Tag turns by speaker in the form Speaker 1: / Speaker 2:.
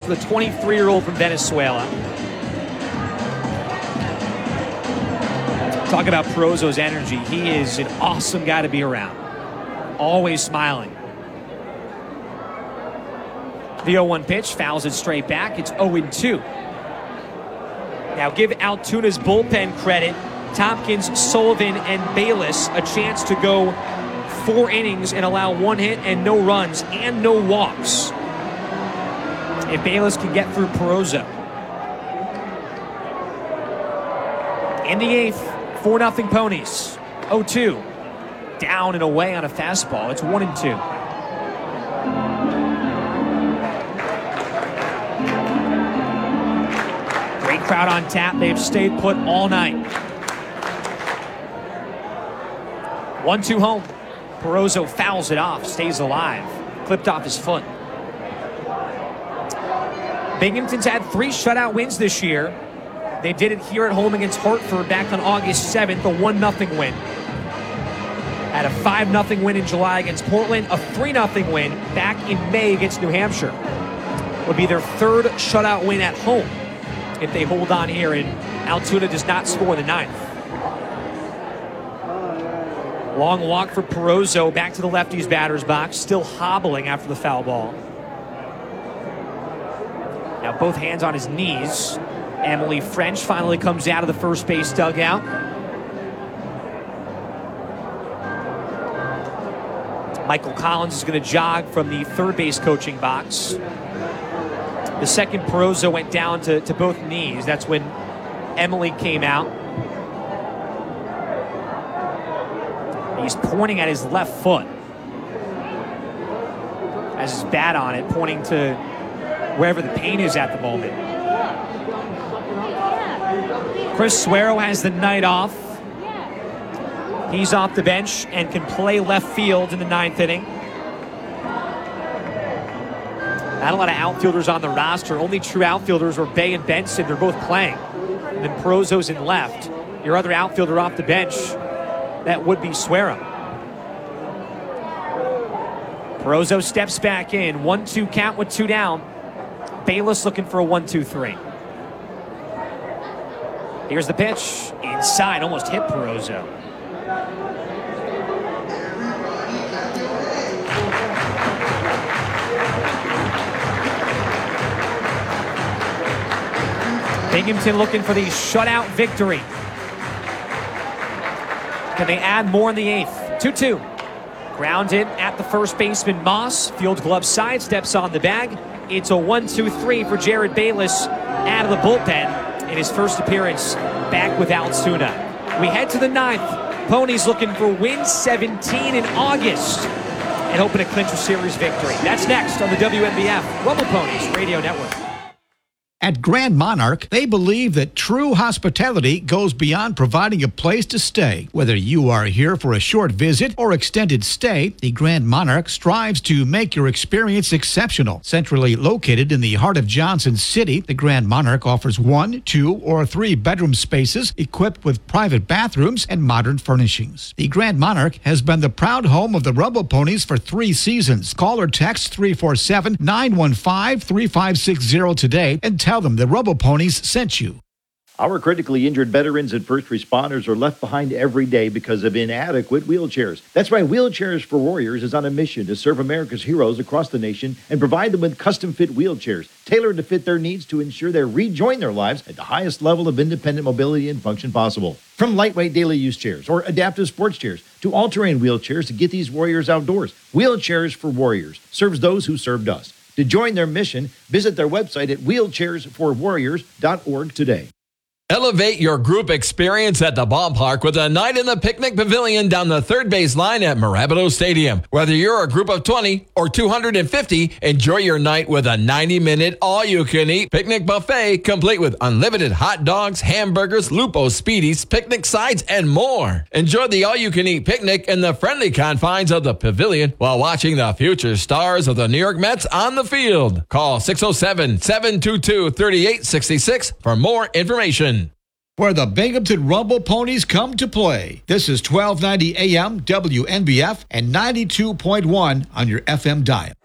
Speaker 1: for the 23-year-old from Venezuela. Talk about Porozo's energy. He is an awesome guy to be around. Always smiling. The 0-1 pitch, fouls it straight back. It's 0-2. Now give Altuna's bullpen credit. Tompkins, Sullivan, and Bayless a chance to go 4 innings and allow 1 hit and no runs and no walks. If Bayless can get through Porozo. In the 8th, 4-0 Ponies. 0-2. Down and away on a fastball. It's 1-2. Great crowd on tap. They've stayed put all night. 1-2 home. Porozo fouls it off. Stays alive. Clipped off his foot. Binghamton's had 3 shutout wins this year. They did it here at home against Hartford back on August 7th, a 1-0 win. Had a 5-0 win in July against Portland, a 3-0 win back in May against New Hampshire. Would be their 3rd shutout win at home if they hold on here, and Altoona does not score in the 9th. Long walk for Porozo back to the lefty's batter's box, still hobbling after the foul ball. Now both hands on his knees. Emily French finally comes out of the first base dugout. Michael Collins is going to jog from the third base coaching box. The second Porozo went down to both knees. That's when Emily came out. He's pointing at his left foot. Has his bat on it, pointing to wherever the pain is at the moment. Chris Suero has the night off. He's off the bench and can play left field in the 9th inning. Not a lot of outfielders on the roster. Only true outfielders are Bay and Benson. They're both playing. And then Porozo's in left. Your other outfielder off the bench, that would be Suero. Porozo steps back in. 1-2 count with 2 down. Bayless looking for a 1-2-3. Here's the pitch. Inside, almost hit Porozo. Binghamton looking for the shutout victory. Can they add more in the 8th? 2-2. Grounded at the first baseman Moss. Field glove side steps on the bag. It's a 1-2-3 for Jared Bayless out of the bullpen in his first appearance back with Altoona. We head to the 9th. Ponies looking for win 17 in August and hoping to clinch a series victory. That's next on the WNBF Rumble Ponies Radio Network.
Speaker 2: At Grand Monarch, they believe that true hospitality goes beyond providing a place to stay. Whether you are here for a short visit or extended stay, the Grand Monarch strives to make your experience exceptional. Centrally located in the heart of Johnson City, the Grand Monarch offers 1, 2, or 3 bedroom spaces equipped with private bathrooms and modern furnishings. The Grand Monarch has been the proud home of the Rumble Ponies for 3 seasons. Call or text 347-915-3560 today and tell them the Rumble Ponies sent you.
Speaker 3: Our critically injured veterans and first responders are left behind every day because of inadequate wheelchairs. That's why Wheelchairs for Warriors is on a mission to serve America's heroes across the nation and provide them with custom-fit wheelchairs, tailored to fit their needs to ensure they rejoin their lives at the highest level of independent mobility and function possible. From lightweight daily use chairs or adaptive sports chairs to all-terrain wheelchairs to get these warriors outdoors, Wheelchairs for Warriors serves those who served us. To join their mission, visit their website at wheelchairsforwarriors.org today.
Speaker 4: Elevate your group experience at the ballpark with a night in the picnic pavilion down the third base line at Marabito Stadium. Whether you're a group of 20 or 250, enjoy your night with a 90-minute all-you-can-eat picnic buffet complete with unlimited hot dogs, hamburgers, Lupo Speedies, picnic sides, and more. Enjoy the all-you-can-eat picnic in the friendly confines of the pavilion while watching the future stars of the New York Mets on the field. Call 607-722-3866 for more information.
Speaker 2: Where the Binghamton Rumble Ponies come to play. This is 1290 AM WNBF and 92.1 on your FM dial.